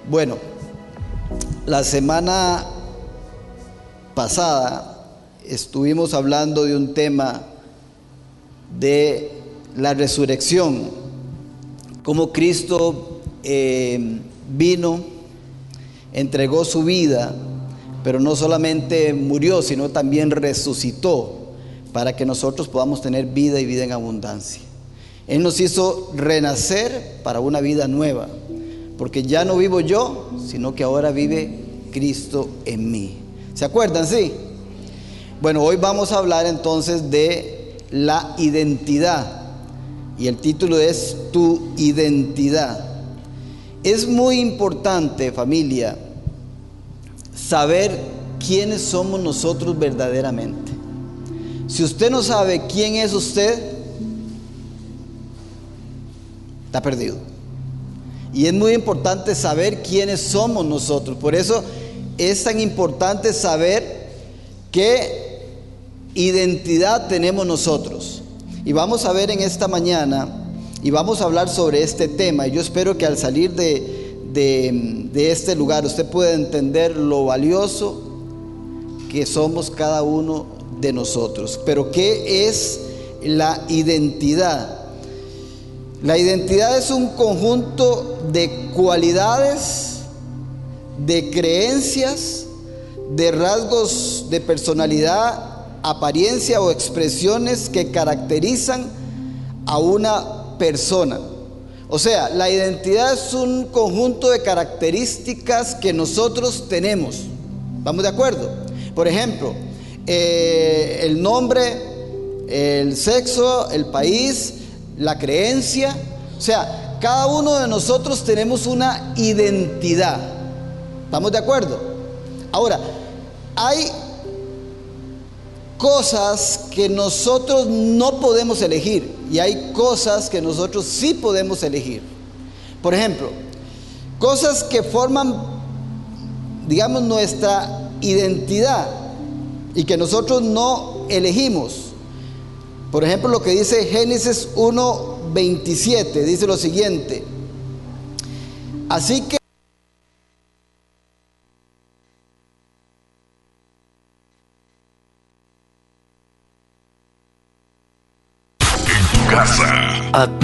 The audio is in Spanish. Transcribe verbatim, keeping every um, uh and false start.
Bueno, la semana pasada estuvimos hablando de un tema de la resurrección, cómo Cristo eh, vino, entregó su vida, pero no solamente murió, sino también resucitó para que nosotros podamos tener vida y vida en abundancia. Él nos hizo renacer para una vida nueva, porque ya no vivo yo, sino que ahora vive Cristo en mí. ¿Se acuerdan? Sí. Bueno, hoy vamos a hablar entonces de la identidad, y el título es Tu identidad. Es muy importante, familia, saber quiénes somos nosotros verdaderamente. Si usted no sabe quién es usted, está perdido. Y es muy importante saber quiénes somos nosotros. Por eso es tan importante saber qué identidad tenemos nosotros. Y vamos a ver en esta mañana, y vamos a hablar sobre este tema. Y yo espero que al salir de, de, de este lugar usted pueda entender lo valioso que somos cada uno de nosotros. Pero ¿qué es la identidad? La identidad es un conjunto de cualidades, de creencias, de rasgos de personalidad, apariencia o expresiones que caracterizan a una persona. O sea, la identidad es un conjunto de características que nosotros tenemos. ¿Estamos de acuerdo? Por ejemplo, eh, el nombre, el sexo, el país, la creencia. O sea, cada uno de nosotros tenemos una identidad. ¿Estamos de acuerdo? Ahora, hay cosas que nosotros no podemos elegir y hay cosas que nosotros sí podemos elegir. Por ejemplo, cosas que forman, digamos, nuestra identidad y que nosotros no elegimos. Por ejemplo, lo que dice Génesis uno veintisiete, dice lo siguiente: así que casa.